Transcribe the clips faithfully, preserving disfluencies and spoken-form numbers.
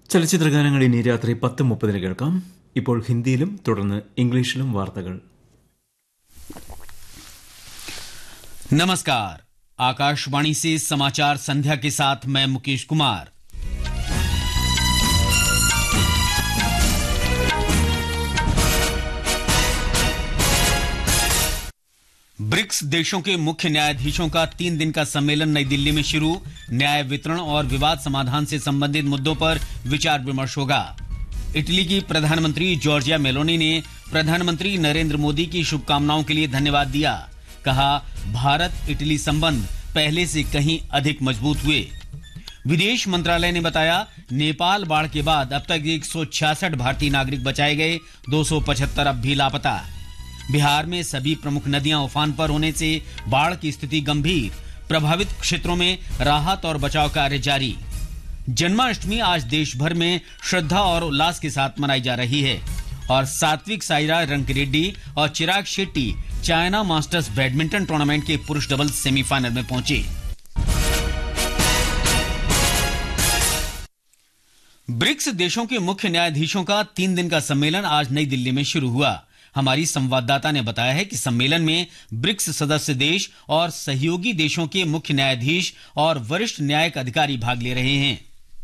ചലച്ചിത്ര ഗാനങ്ങൾ ഇനി രാത്രി പത്ത് മുപ്പതിന് കേൾക്കാം. ഇപ്പോൾ ഹിന്ദിയിലും തുടർന്ന് ഇംഗ്ലീഷിലും വാർത്തകൾ. नमस्कार, आकाशवाणी से समाचार संध्या के साथ मैं मुकेश कुमार. ब्रिक्स देशों के मुख्य न्यायाधीशों का तीन दिन का सम्मेलन नई दिल्ली में शुरू. न्याय वितरण और विवाद समाधान से संबंधित मुद्दों पर विचार विमर्श होगा. इटली की प्रधानमंत्री जॉर्जिया मेलोनी ने प्रधानमंत्री नरेंद्र मोदी की शुभकामनाओं के लिए धन्यवाद दिया. कहा, भारत इटली संबंध पहले से कहीं अधिक मजबूत हुए. विदेश मंत्रालय ने बताया, नेपाल बाढ़ के बाद अब तक एक सौ छियासठ भारतीय नागरिक बचाए गए, दो सौ पचहत्तर अब भी लापता. बिहार में सभी प्रमुख नदियां उफान पर होने से बाढ़ की स्थिति गंभीर. प्रभावित क्षेत्रों में राहत और बचाव कार्य जारी. जन्माष्टमी आज देश भर में श्रद्धा और उल्लास के साथ मनाई जा रही है. और सात्विक साईराज रंकिरेड्डी और Chirag Shetty China masters badminton tournament के पुरुष डबल्स सेमीफाइनल में पहुंचे. ब्रिक्स देशों के मुख्य न्यायाधीशों का तीन दिन का सम्मेलन आज नई दिल्ली में शुरू हुआ. हमारी संवाददाता ने बताया है कि सम्मेलन में ब्रिक्स सदस्य देश और सहयोगी देशों के मुख्य न्यायाधीश और वरिष्ठ न्यायिक अधिकारी भाग ले रहे हैं.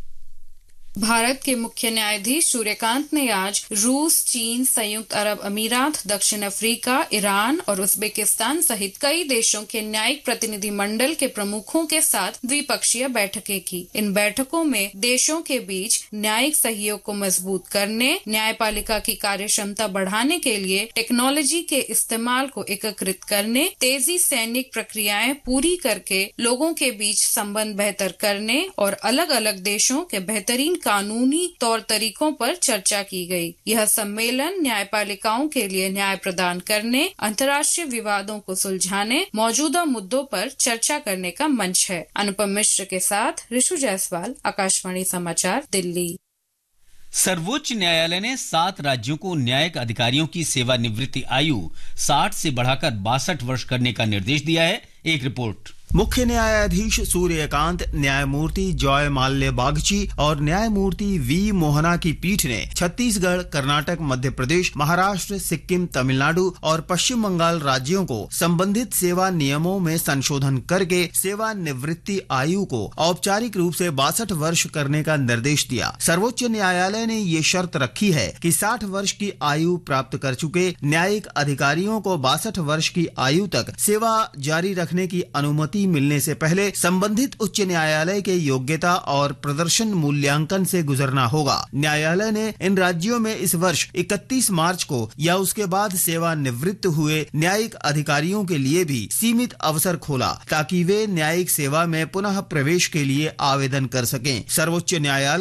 भारत के मुख्य न्यायाधीश सूर्यकांत ने आज रूस, चीन, संयुक्त अरब अमीरात, दक्षिण अफ्रीका, ईरान और उज्बेकिस्तान सहित कई देशों के न्यायिक प्रतिनिधि मंडल के प्रमुखों के साथ द्विपक्षीय बैठकें की. इन बैठकों में देशों के बीच न्यायिक सहयोग को मजबूत करने, न्यायपालिका की कार्य क्षमता बढ़ाने के लिए टेक्नोलॉजी के इस्तेमाल को एकीकृत करने, तेजी सैनिक प्रक्रियाएं पूरी करके लोगों के बीच संबंध बेहतर करने और अलग अलग देशों के बेहतरीन कानूनी तौर तरीकों पर चर्चा की गई. यह सम्मेलन न्यायपालिकाओं के लिए न्याय प्रदान करने, अंतर्राष्ट्रीय विवादों को सुलझाने, मौजूदा मुद्दों पर चर्चा करने का मंच है. अनुपम मिश्र के साथ ऋषु जायसवाल, आकाशवाणी समाचार, दिल्ली. सर्वोच्च न्यायालय ने सात राज्यों को न्यायिक अधिकारियों की सेवानिवृत्ति आयु साठ से बढ़ाकर बासठ वर्ष करने का निर्देश दिया है. एक रिपोर्ट. मुख्य न्यायाधीश सूर्यकांत, न्यायमूर्ति जॉय माल्य बागची और न्यायमूर्ति वी मोहना की पीठ ने छत्तीसगढ़, कर्नाटक, मध्य प्रदेश, महाराष्ट्र, सिक्किम, तमिलनाडु और पश्चिम बंगाल राज्यों को संबंधित सेवा नियमों में संशोधन करके सेवानिवृत्ति आयु को औपचारिक रूप से बासठ वर्ष करने का निर्देश दिया. सर्वोच्च न्यायालय ने ये शर्त रखी है कि साठ वर्ष की आयु प्राप्त कर चुके न्यायिक अधिकारियों को बासठ वर्ष की आयु तक सेवा जारी रखने की अनुमति मिलने से पहले संबंधित उच्च न्यायालय के योग्यता और प्रदर्शन मूल्यांकन से गुजरना होगा. न्यायालय ने इन राज्यों में इस वर्ष इकतीस मार्च को या उसके बाद सेवानिवृत्त हुए न्यायिक अधिकारियों के लिए भी सीमित अवसर खोला ताकि वे न्यायिक सेवा में पुनः प्रवेश के लिए आवेदन कर सकें. सर्वोच्च न्यायालय